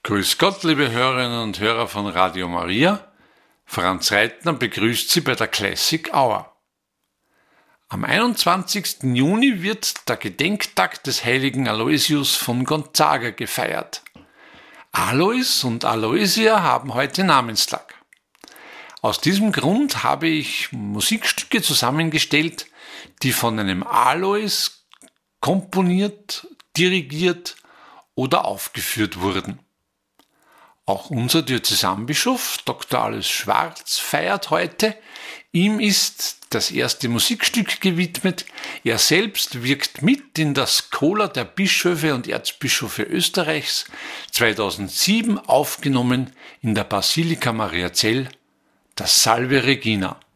Grüß Gott, liebe Hörerinnen und Hörer von Radio Maria. Franz Reitner begrüßt Sie bei der Classic Hour. Am 21. Juni wird der Gedenktag des heiligen Aloysius von Gonzaga gefeiert. Alois und Aloysia haben heute Namenstag. Aus diesem Grund habe ich Musikstücke zusammengestellt, die von einem Alois komponiert, dirigiert oder aufgeführt wurden. Auch unser Diözesanbischof Dr. Alois Schwarz feiert heute. Ihm ist das erste Musikstück gewidmet. Er selbst wirkt mit in der Schola der Bischöfe und Erzbischöfe Österreichs, 2007 aufgenommen in der Basilika Mariazell, das Salve Regina.